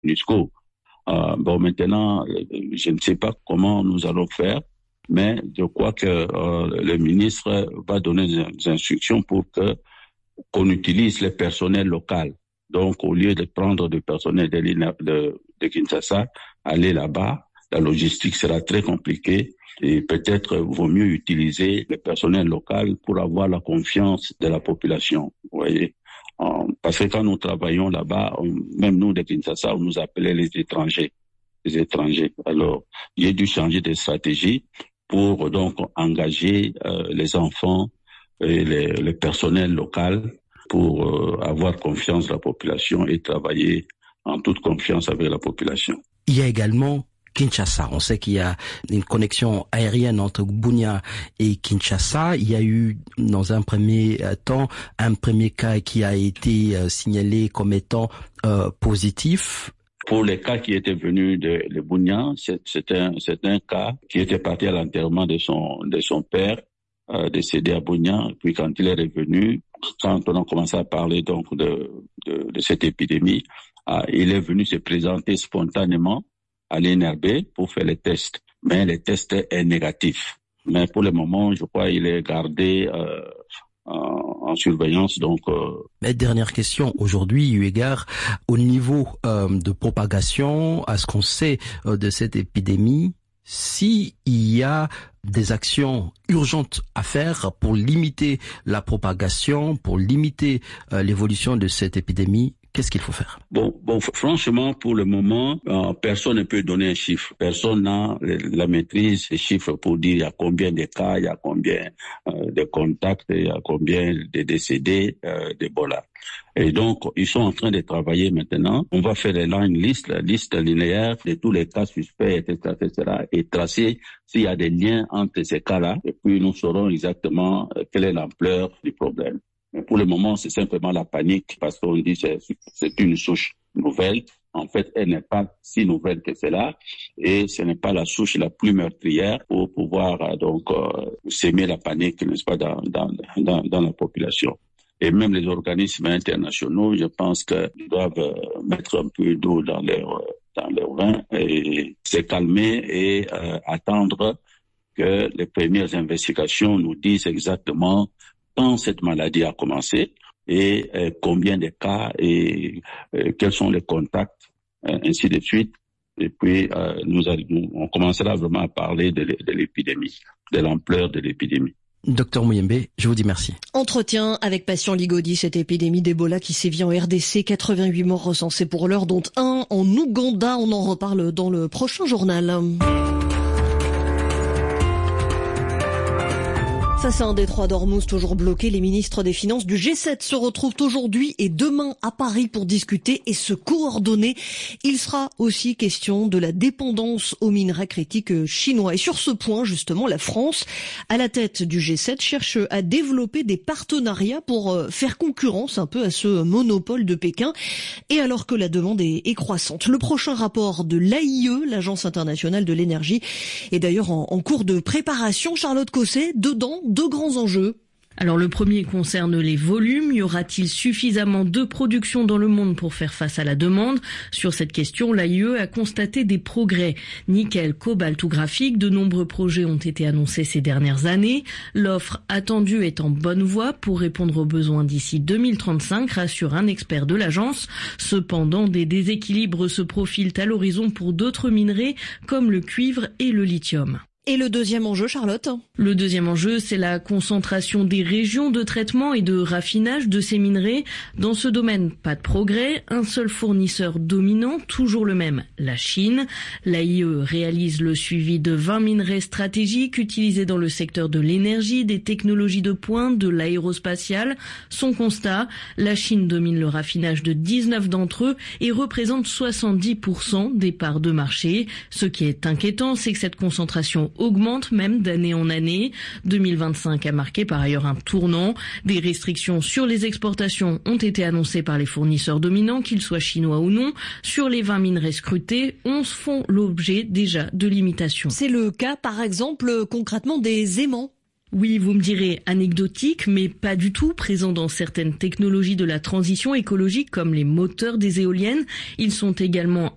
l'UNESCO. Maintenant, je ne sais pas comment nous allons faire, mais je crois que le ministre va donner des instructions pour qu'on utilise les personnels locaux. Donc, au lieu de prendre du personnel de Kinshasa, aller là-bas, la logistique sera très compliquée et peut-être vaut mieux utiliser le personnel local pour avoir la confiance de la population. Vous voyez, parce que quand nous travaillons là-bas, même nous de Kinshasa, on nous appelait les étrangers. Alors, il a dû changer de stratégie pour donc engager les enfants et le personnel local pour avoir confiance de la population et travailler en toute confiance avec la population. Il y a également Kinshasa. On sait qu'il y a une connexion aérienne entre Bunia et Kinshasa. Il y a eu, dans un premier temps, un premier cas qui a été signalé comme étant positif. Pour les cas qui étaient venus de Bunia, c'est un cas qui était parti à l'enterrement de son père, décédé à Bunia. Puis quand il est revenu, quand on a commencé à parler donc de cette épidémie, il est venu se présenter spontanément à l'INRB pour faire les tests. Mais le test est négatif. Mais pour le moment, je crois qu'il est gardé en surveillance. Donc, Dernière question, aujourd'hui, eu égard au niveau de propagation, à ce qu'on sait de cette épidémie, s'il y a des actions urgentes à faire pour limiter la propagation, pour limiter l'évolution de cette épidémie, qu'est-ce qu'il faut faire? Bon, franchement, pour le moment, personne ne peut donner un chiffre. Personne n'a la maîtrise des chiffres pour dire il y a combien de cas, il y a combien de contacts, il y a combien de décédés d'Ebola. Et donc, ils sont en train de travailler maintenant. On va faire la liste linéaire de tous les cas suspects, etc., et tracer s'il y a des liens entre ces cas-là. Et puis, nous saurons exactement quelle est l'ampleur du problème. Mais pour le moment, c'est simplement la panique parce qu'on dit que c'est une souche nouvelle. En fait, elle n'est pas si nouvelle que cela et ce n'est pas la souche la plus meurtrière pour pouvoir s'aimer la panique, n'est-ce pas, dans la population. Et même les organismes internationaux, je pense qu'ils doivent mettre un peu d'eau dans leur vin et se calmer et attendre que les premières investigations nous disent exactement quand cette maladie a commencé et combien de cas et quels sont les contacts, ainsi de suite. Et puis, on commencera vraiment à parler de l'épidémie, de l'ampleur de l'épidémie. Docteur Muyembe, je vous dis merci. Entretien avec Patient Ligodi, cette épidémie d'Ebola qui sévit en RDC, 88 morts recensés pour l'heure, dont un en Ouganda. On en reparle dans le prochain journal. Face à un détroit d'Ormuz toujours bloqué, les ministres des Finances du G7 se retrouvent aujourd'hui et demain à Paris pour discuter et se coordonner. Il sera aussi question de la dépendance aux minerais critiques chinois. Et sur ce point, justement, la France, à la tête du G7, cherche à développer des partenariats pour faire concurrence un peu à ce monopole de Pékin. Et alors que la demande est croissante. Le prochain rapport de l'AIE, l'Agence internationale de l'énergie, est d'ailleurs en cours de préparation. Charlotte Cosset, dedans, deux grands enjeux. Alors le premier concerne les volumes. Y aura-t-il suffisamment de production dans le monde pour faire face à la demande? Sur cette question, l'AIE a constaté des progrès. Nickel, cobalt ou graphique, de nombreux projets ont été annoncés ces dernières années. L'offre attendue est en bonne voie pour répondre aux besoins d'ici 2035, rassure un expert de l'agence. Cependant, des déséquilibres se profilent à l'horizon pour d'autres minerais comme le cuivre et le lithium. Et le deuxième enjeu, Charlotte? Le deuxième enjeu, c'est la concentration des régions de traitement et de raffinage de ces minerais. Dans ce domaine, pas de progrès. Un seul fournisseur dominant, toujours le même, la Chine. L'AIE réalise le suivi de 20 minerais stratégiques utilisés dans le secteur de l'énergie, des technologies de pointe, de l'aérospatiale. Son constat, la Chine domine le raffinage de 19 d'entre eux et représente 70% des parts de marché. Ce qui est inquiétant, c'est que cette concentration augmente même d'année en année. 2025 a marqué par ailleurs un tournant. Des restrictions sur les exportations ont été annoncées par les fournisseurs dominants, qu'ils soient chinois ou non. Sur les 20 minerais scrutés, 11 font l'objet déjà de limitations. C'est le cas, par exemple, concrètement des aimants. Oui, vous me direz anecdotique, mais pas du tout, présent dans certaines technologies de la transition écologique comme les moteurs des éoliennes. Ils sont également